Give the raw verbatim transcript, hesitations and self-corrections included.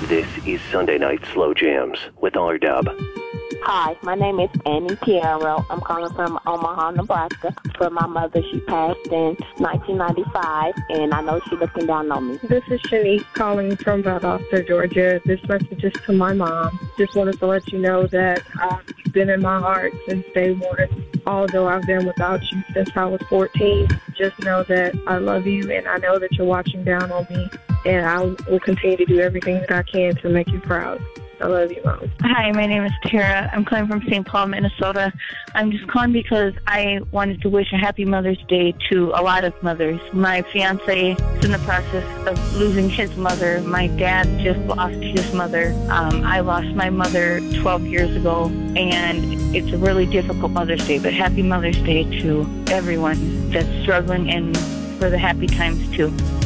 This is Sunday Night Slow Jams with R-Dub. Hi, my name is Annie Piero. I'm calling from Omaha, Nebraska. For my mother, she passed in nineteen ninety-five, and I know she's looking down on me. This is Shanique calling from Valdosta, Georgia. This message is to my mom. Just wanted to let you know that uh, you've been in my heart since day one. Although I've been without you since I was fourteen, just know that I love you, and I know that you're watching down on me, and I will continue to do everything that I can to make you proud. I love you, Mom. Hi, my name is Tara. I'm calling from Saint Paul, Minnesota. I'm just calling because I wanted to wish a happy Mother's Day to a lot of mothers. My fiance is in the process of losing his mother. My dad just lost his mother. Um, I lost my mother twelve years ago, and it's a really difficult Mother's Day, but happy Mother's Day to everyone that's struggling and for the happy times, too.